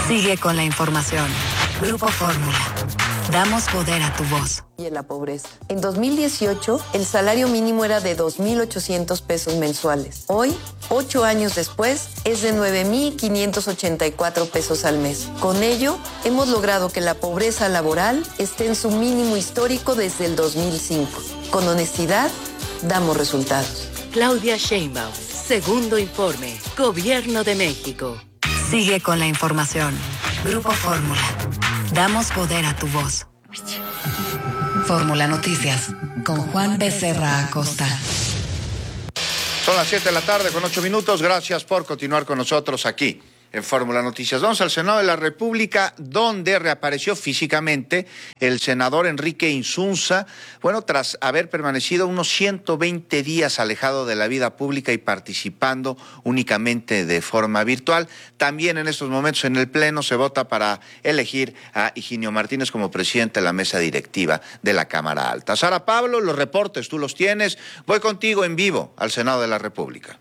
Sigue con la información. Grupo Fórmula. Damos poder a tu voz. Y en la pobreza. En 2018, el salario mínimo era de 2,800 pesos mensuales. Hoy, 8 años después, es de 9,584 pesos al mes. Con ello, hemos logrado que la pobreza laboral esté en su mínimo histórico desde el 2005. Con honestidad, damos resultados. Claudia Sheinbaum. Segundo informe. Gobierno de México. Sigue con la información. Grupo Fórmula. Damos poder a tu voz. Fórmula Noticias con Juan Becerra Acosta. Son las 7 de la tarde con 8 minutos. Gracias por continuar con nosotros aquí en Fórmula Noticias. Vamos al Senado de la República, donde reapareció físicamente el senador Enrique Insunza, tras haber permanecido unos 120 días alejado de la vida pública y participando únicamente de forma virtual. También en estos momentos en el Pleno se vota para elegir a Higinio Martínez como presidente de la mesa directiva de la Cámara Alta. Sara Pablo, los reportes tú los tienes. Voy contigo en vivo al Senado de la República.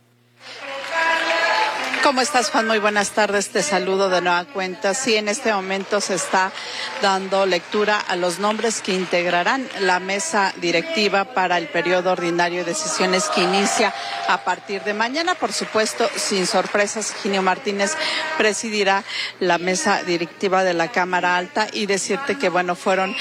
¿Cómo estás, Juan? Muy buenas tardes, te saludo de nueva cuenta. Sí, en este momento se está dando lectura a los nombres que integrarán la mesa directiva para el periodo ordinario de sesiones que inicia a partir de mañana. Por supuesto, sin sorpresas, Higinio Martínez presidirá la mesa directiva de la Cámara Alta y decirte que, fueron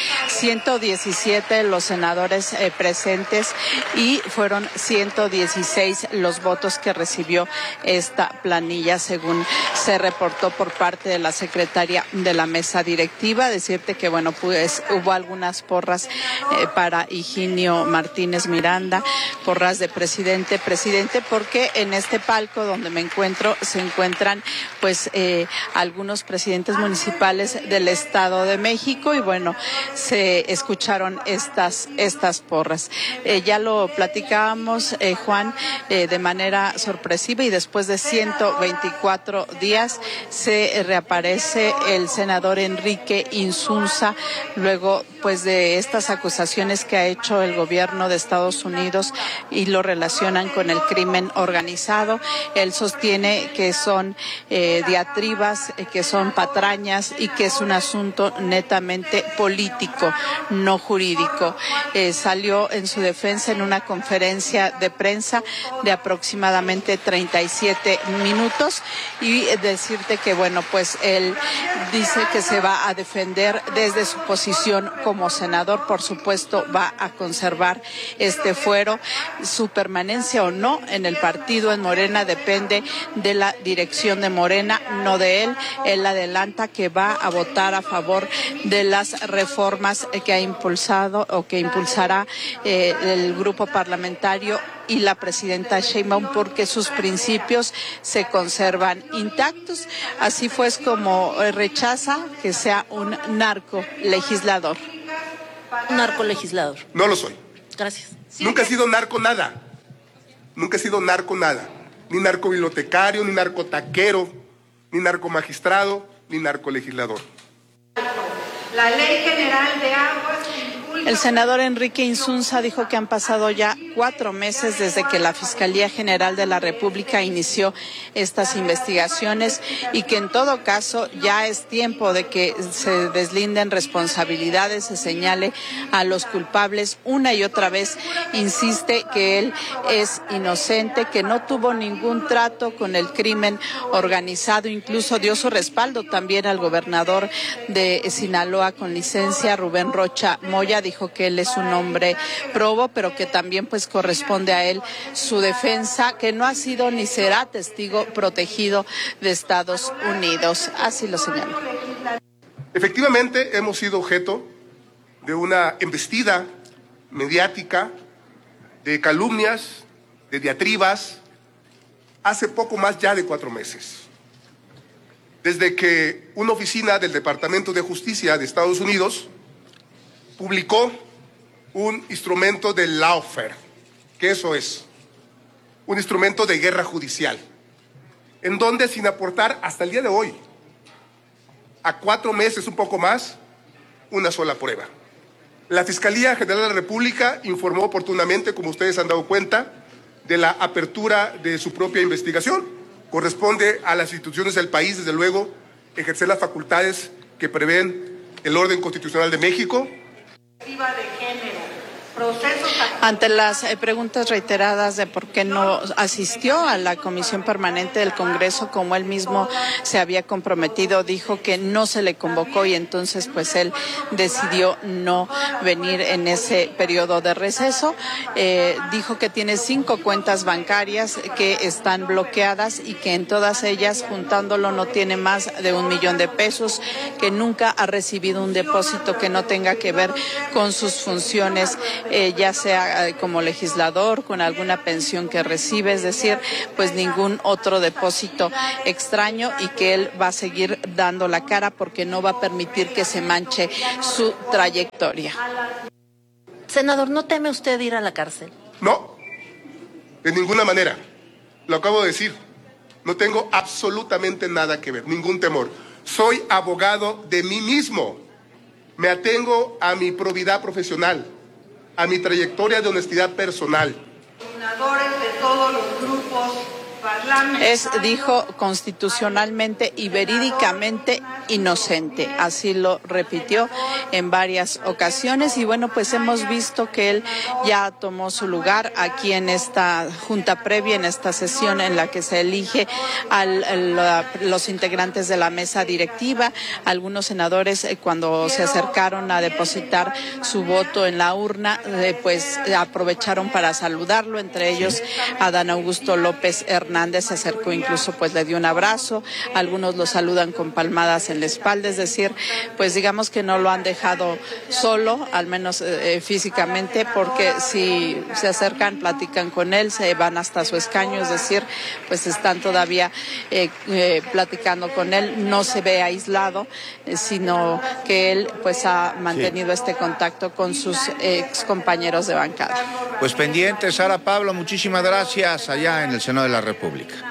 117 los senadores presentes y fueron 116 los votos que recibió esta planilla, según se reportó por parte de la secretaria de la mesa directiva. Decirte que, hubo algunas porras para Higinio Martínez Miranda, porras de presidente, porque en este palco donde me encuentro se encuentran, algunos presidentes municipales del Estado de México y, se escucharon estas porras. Ya lo platicábamos, Juan, de manera sorpresiva y después de 124 días se reaparece el senador Enrique Insunza luego de estas acusaciones que ha hecho el gobierno de Estados Unidos y lo relacionan con el crimen organizado. Él sostiene que son diatribas, que son patrañas y que es un asunto netamente político, no jurídico. Salió en su defensa en una conferencia de prensa de aproximadamente 37 minutos y decirte que él dice que se va a defender desde su posición como senador. Por supuesto va a conservar este fuero. Su permanencia o no en el partido en Morena depende de la dirección de Morena, no de él. Él adelanta que va a votar a favor de las reformas que ha impulsado o que impulsará el grupo parlamentario y la presidenta Sheinbaum, porque sus principios se conservan intactos. Así es como rechaza que sea un narcolegislador. Narcolegislador. No lo soy. Gracias. Nunca he sido narco nada. Nunca he sido narco nada. Ni narcobibliotecario, ni narcotaquero, ni narcomagistrado, ni narcolegislador. La Ley General de Aguas. El senador Enrique Insunza dijo que han pasado ya 4 meses desde que la Fiscalía General de la República inició estas investigaciones y que en todo caso ya es tiempo de que se deslinden responsabilidades, se señale a los culpables. Una y otra vez insiste que él es inocente, que no tuvo ningún trato con el crimen organizado, incluso dio su respaldo también al gobernador de Sinaloa con licencia, Rubén Rocha Moya. Dijo que él es un hombre probo, pero que también corresponde a él su defensa, que no ha sido ni será testigo protegido de Estados Unidos. Así lo señaló. Efectivamente, hemos sido objeto de una embestida mediática, de calumnias, de diatribas, hace poco más ya de 4 meses. Desde que una oficina del Departamento de Justicia de Estados Unidos publicó un instrumento de lawfare, que eso es, un instrumento de guerra judicial, en donde sin aportar hasta el día de hoy, a 4 meses, un poco más, una sola prueba. La Fiscalía General de la República informó oportunamente, como ustedes han dado cuenta, de la apertura de su propia investigación. Corresponde a las instituciones del país, desde luego, ejercer las facultades que prevén el orden constitucional de México. Ante las preguntas reiteradas de por qué no asistió a la Comisión Permanente del Congreso, como él mismo se había comprometido, dijo que no se le convocó y entonces pues él decidió no venir en ese periodo de receso. Dijo que tiene 5 cuentas bancarias que están bloqueadas y que en todas ellas, juntándolo, no tiene más de $1 millón, que nunca ha recibido un depósito que no tenga que ver con sus funciones, ya sea como legislador, con alguna pensión que recibe, es decir, pues ningún otro depósito extraño, y que él va a seguir dando la cara porque no va a permitir que se manche su trayectoria. Senador, ¿no teme usted ir a la cárcel? No, de ninguna manera. Lo acabo de decir. No tengo absolutamente nada que ver, ningún temor. Soy abogado de mí mismo. Me atengo a mi probidad profesional, a mi trayectoria de honestidad personal. De todos los grupos Es, dijo, constitucionalmente y verídicamente inocente. Así lo repitió en varias ocasiones y bueno, pues hemos visto que él ya tomó su lugar aquí en esta junta previa, en esta sesión en la que se elige a los integrantes de la mesa directiva. Algunos senadores cuando se acercaron a depositar su voto en la urna, pues aprovecharon para saludarlo, entre ellos Adán Augusto López Hernández se acercó, incluso pues le dio un abrazo. Algunos lo saludan con palmadas en la espalda, es decir, pues digamos que no lo han dejado solo, al menos físicamente, porque si se acercan, platican con él, se van hasta su escaño, es decir, pues están todavía platicando con él. No se ve aislado, sino que él pues ha mantenido este contacto con sus ex compañeros de bancada. Pues pendiente, Sara Pablo, muchísimas gracias allá en el Senado de la República.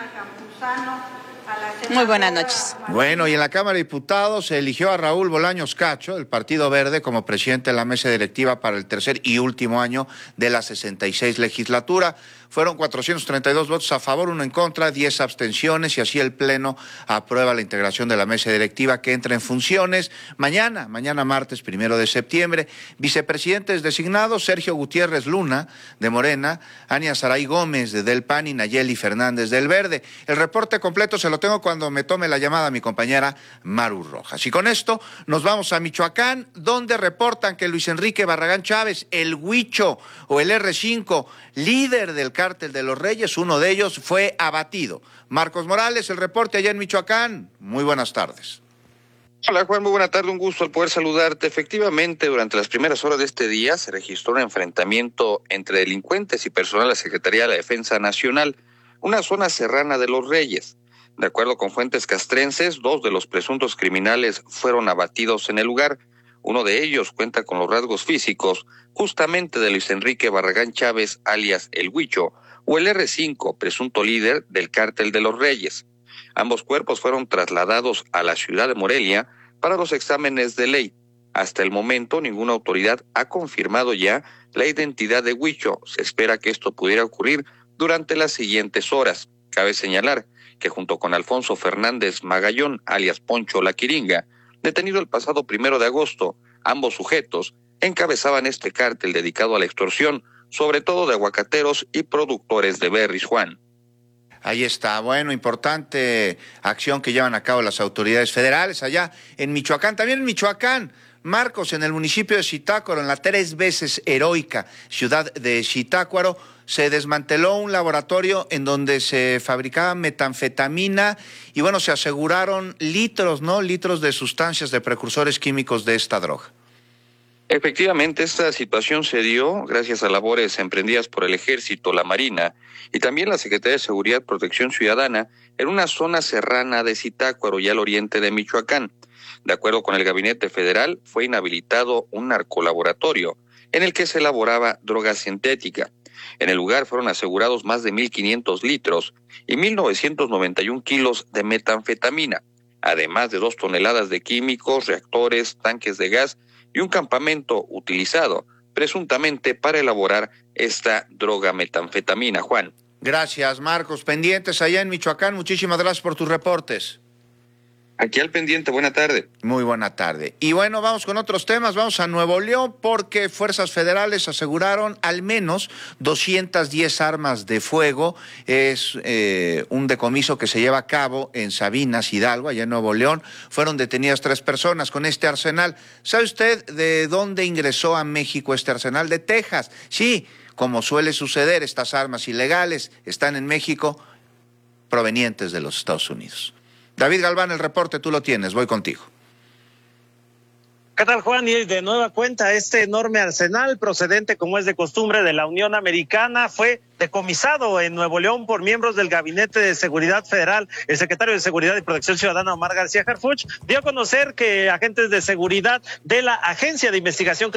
Muy buenas noches. Bueno, y en la Cámara de Diputados se eligió a Raúl Bolaños Cacho, del Partido Verde, como presidente de la mesa directiva para el tercer y último año de la 66 legislatura. Fueron 432 votos a favor, 1 en contra, 10 abstenciones, y así el Pleno aprueba la integración de la mesa directiva, que entra en funciones mañana martes 1 de septiembre. Vicepresidentes designados: Sergio Gutiérrez Luna, de Morena; Ania Saray Gómez, del PAN; y Nayeli Fernández, del Verde. El reporte completo se lo tengo cuando me tome la llamada mi compañera Maru Rojas. Y con esto nos vamos a Michoacán, donde reportan que Luis Enrique Barragán Chávez, el Huicho o el R5, líder del Cártel de los Reyes, uno de ellos, fue abatido. Marcos Morales, el reporte allá en Michoacán. Muy buenas tardes. Hola Juan, muy buena tarde, un gusto al poder saludarte. Efectivamente, durante las primeras horas de este día se registró un enfrentamiento entre delincuentes y personal de la Secretaría de la Defensa Nacional, una zona serrana de Los Reyes. De acuerdo con fuentes castrenses, 2 de los presuntos criminales fueron abatidos en el lugar. Uno de ellos cuenta con los rasgos físicos justamente de Luis Enrique Barragán Chávez, alias El Huicho, o el R5, presunto líder del Cártel de los Reyes. Ambos cuerpos fueron trasladados a la ciudad de Morelia para los exámenes de ley. Hasta el momento, ninguna autoridad ha confirmado ya la identidad de Huicho. Se espera que esto pudiera ocurrir durante las siguientes horas. Cabe señalar que junto con Alfonso Fernández Magallón, alias Poncho La Quiringa, detenido el pasado 1 de agosto, ambos sujetos encabezaban este cártel dedicado a la extorsión, sobre todo de aguacateros y productores de berries, Juan. Ahí está, bueno, importante acción que llevan a cabo las autoridades federales allá en Michoacán. También en Michoacán, Marcos, en el municipio de Zitácuaro, en la 3 veces heroica ciudad de Zitácuaro, se desmanteló un laboratorio en donde se fabricaba metanfetamina y bueno, se aseguraron litros de sustancias, de precursores químicos de esta droga. Efectivamente, esta situación se dio gracias a labores emprendidas por el Ejército, la Marina y también la Secretaría de Seguridad y Protección Ciudadana en una zona serrana de Zitácuaro y al oriente de Michoacán. De acuerdo con el Gabinete Federal, fue inhabilitado un narcolaboratorio en el que se elaboraba droga sintética. En el lugar fueron asegurados más de 1.500 litros y 1.991 kilos de metanfetamina, además de 2 toneladas de químicos, reactores, tanques de gas y un campamento utilizado presuntamente para elaborar esta droga metanfetamina, Juan. Gracias, Marcos. Pendientes allá en Michoacán, muchísimas gracias por tus reportes. Aquí al pendiente, buena tarde. Muy buena tarde. Y bueno, vamos con otros temas, vamos a Nuevo León porque fuerzas federales aseguraron al menos 210 armas de fuego. Es un decomiso que se lleva a cabo en Sabinas, Hidalgo, allá en Nuevo León. Fueron detenidas 3 personas con este arsenal. ¿Sabe usted de dónde ingresó a México este arsenal? De Texas. Sí, como suele suceder, estas armas ilegales están en México provenientes de los Estados Unidos. David Galván, el reporte tú lo tienes, voy contigo. ¿Qué tal, Juan? Y de nueva cuenta, este enorme arsenal procedente, como es de costumbre, de la Unión Americana fue decomisado en Nuevo León por miembros del Gabinete de Seguridad Federal. El secretario de Seguridad y Protección Ciudadana, Omar García Harfuch, dio a conocer que agentes de seguridad de la Agencia de Investigación